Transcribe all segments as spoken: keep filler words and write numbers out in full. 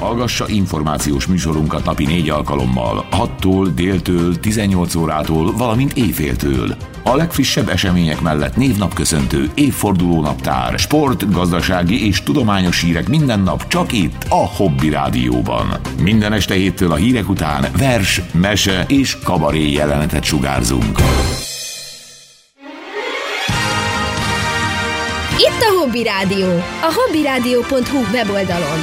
Hallgassa információs műsorunkat napi négy alkalommal, hattól, déltől, tizennyolc órától, valamint éjféltől. A legfrissebb események mellett névnapköszöntő, évfordulónaptár, sport, gazdasági és tudományos hírek minden nap csak itt, a Hobby Rádióban. Minden este héttől a hírek után vers, mese és kabaré jelenetet sugárzunk. Itt a Hobby Rádió, a hobbyradio pont hu weboldalon.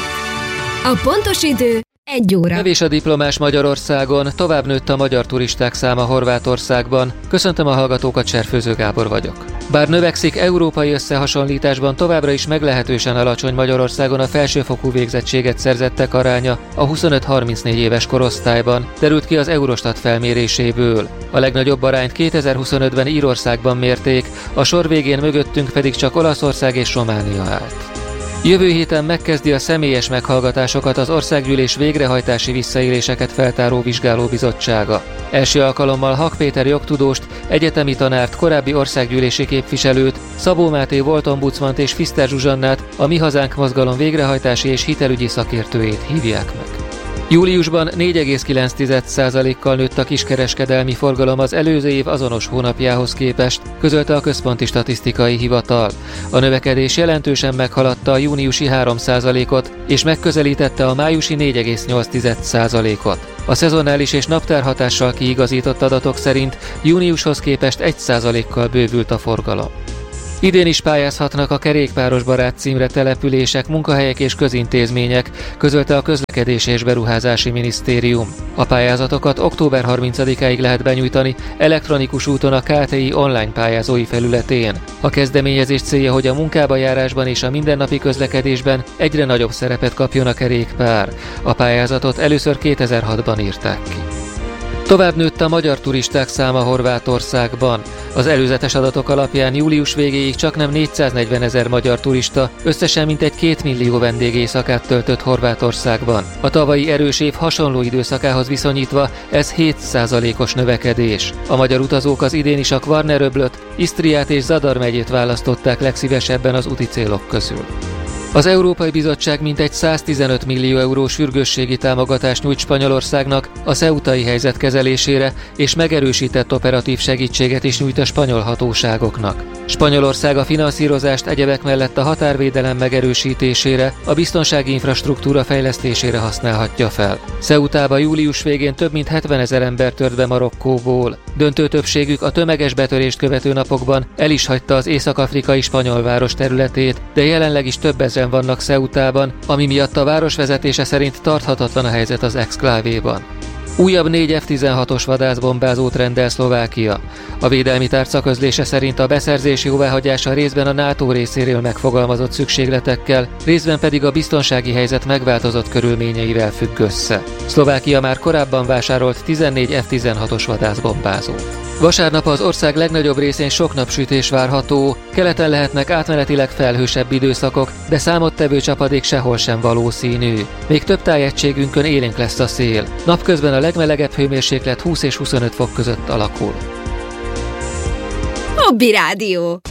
A pontos idő egy óra. Kevés a diplomás Magyarországon, tovább nőtt a magyar turisták száma Horvátországban. Köszöntöm a hallgatókat, Cserfőző Gábor vagyok. Bár növekszik, európai összehasonlításban továbbra is meglehetősen alacsony Magyarországon a felsőfokú végzettséget szerzettek aránya a huszonöt-harmincnégy éves korosztályban, derült ki az Eurostat felméréséből. A legnagyobb arányt kétezer-huszonötben Írországban mérték, a sor végén mögöttünk pedig csak Olaszország és Románia állt. Jövő héten megkezdi a személyes meghallgatásokat az Országgyűlés végrehajtási visszaéléseket feltáró vizsgálóbizottsága. Első alkalommal Hak Péter jogtudóst, egyetemi tanárt, korábbi országgyűlési képviselőt, Szabó Máté volt ombudsmant és Fiszter Zsuzsannát, a Mi Hazánk mozgalom végrehajtási és hitelügyi szakértőjét hívják meg. Júliusban négy egész kilenc százalékkal nőtt a kiskereskedelmi forgalom az előző év azonos hónapjához képest, közölte a Központi Statisztikai Hivatal. A növekedés jelentősen meghaladta a júniusi három százalékot, és megközelítette a májusi négy egész nyolc százalékot. A szezonális és naptárhatással kiigazított adatok szerint júniushoz képest egy százalékkal bővült a forgalom. Idén is pályázhatnak a kerékpáros barát címre települések, munkahelyek és közintézmények, közölte a Közlekedési és Beruházási Minisztérium. A pályázatokat október harmincadikáig lehet benyújtani elektronikus úton a ká té i online pályázói felületén. A kezdeményezés célja, hogy a munkába járásban és a mindennapi közlekedésben egyre nagyobb szerepet kapjon a kerékpár. A pályázatot először kétezer-hatban írták ki. Tovább nőtt a magyar turisták száma Horvátországban. Az előzetes adatok alapján július végéig csaknem négyszáznegyvenezer magyar turista összesen mintegy két millió vendégészakát töltött Horvátországban. A tavalyi erős év hasonló időszakához viszonyítva ez hét százalékos növekedés. A magyar utazók az idén is a Kvarner-öblöt, Isztriát és Zadar megyét választották legszívesebben az úti célok közül. Az Európai Bizottság mintegy száztizenöt millió eurós sürgősségi támogatást nyújt Spanyolországnak a ceutai helyzet kezelésére, és megerősített operatív segítséget is nyújt a spanyol hatóságoknak. Spanyolország a finanszírozást egyebek mellett a határvédelem megerősítésére, a biztonsági infrastruktúra fejlesztésére használhatja fel. Ceutába július végén több mint hetvenezer ember tört be Marokkóból. Döntő többségük a tömeges betörést követő napokban el is hagyta az észak-afrikai spanyol város területét, de jelenleg is több ezren vannak Ceutában, ami miatt a város vezetése szerint tarthatatlan a helyzet az exklávéban. Újabb négy ef tizenhatos vadászbombázót rendel Szlovákia. A védelmi tárca közlése szerint a beszerzés jóváhagyása részben a NATO részéről megfogalmazott szükségletekkel, részben pedig a biztonsági helyzet megváltozott körülményeivel függ össze. Szlovákia már korábban vásárolt tizennégy ef tizenhatos vadászbombázót. Vasárnap az ország legnagyobb részén sok napsütés várható, keleten lehetnek átmenetileg felhősebb időszakok, de számottevő csapadék sehol sem valószínű. Még több tájegységünkön élénk lesz a szél. Napközben a legmelegebb hőmérséklet húsz és huszonöt fok között alakul. Hobby Rádió.